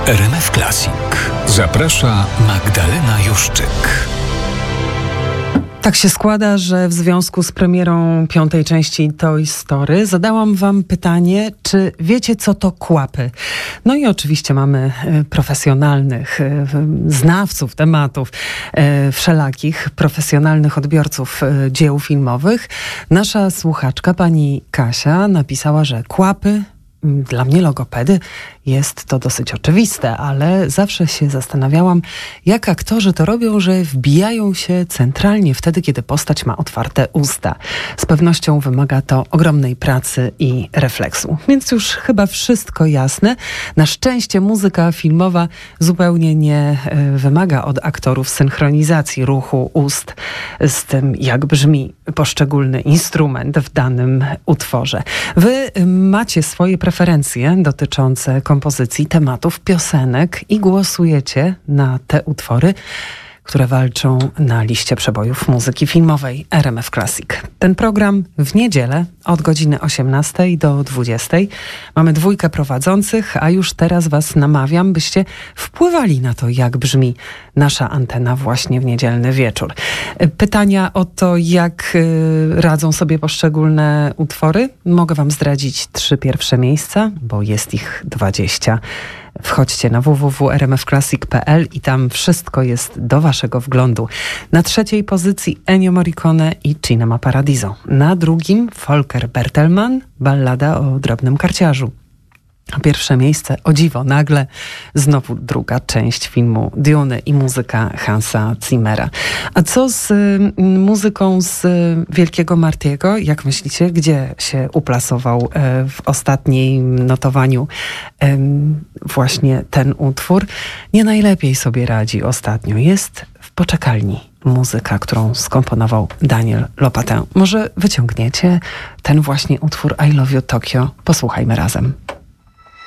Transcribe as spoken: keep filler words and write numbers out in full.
R M F Classic. Zaprasza Magdalena Juszczyk. Tak się składa, że w związku z premierą piątej części Toy Story zadałam wam pytanie, czy wiecie, co to kłapy? No i oczywiście mamy profesjonalnych znawców tematów, wszelakich profesjonalnych odbiorców dzieł filmowych. Nasza słuchaczka, pani Kasia, napisała, że kłapy, dla mnie logopedy, jest to dosyć oczywiste, ale zawsze się zastanawiałam, jak aktorzy to robią, że wbijają się centralnie wtedy, kiedy postać ma otwarte usta. Z pewnością wymaga to ogromnej pracy i refleksu. Więc już chyba wszystko jasne. Na szczęście muzyka filmowa zupełnie nie y, wymaga od aktorów synchronizacji ruchu ust z tym, jak brzmi poszczególny instrument w danym utworze. Wy y, macie swoje preferencje dotyczące kompozycji, tematów, piosenek i głosujecie na te utwory, które walczą na liście przebojów muzyki filmowej R M F Classic. Ten program w niedzielę od godziny osiemnastej do dwudziestej. Mamy dwójkę prowadzących, a już teraz was namawiam, byście wpływali na to, jak brzmi nasza antena właśnie w niedzielny wieczór. Pytania o to, jak radzą sobie poszczególne utwory, mogę wam zdradzić trzy pierwsze miejsca, bo jest ich dwadzieścia. Wchodźcie na w w w kropka r m f classic kropka p l i tam wszystko jest do waszego wglądu. Na trzeciej pozycji Ennio Morricone i Cinema Paradiso. Na drugim Volker Bertelmann, ballada o drobnym karciarzu. A pierwsze miejsce, o dziwo, nagle znowu druga część filmu Dune i muzyka Hansa Zimmera. A co z y, muzyką z y, Wielkiego Martiego? Jak myślicie, gdzie się uplasował y, w ostatnim notowaniu y, właśnie ten utwór? Nie najlepiej sobie radzi ostatnio. Jest w poczekalni muzyka, którą skomponował Daniel Lopatin. Może wyciągniecie ten właśnie utwór I Love You Tokyo? Posłuchajmy razem.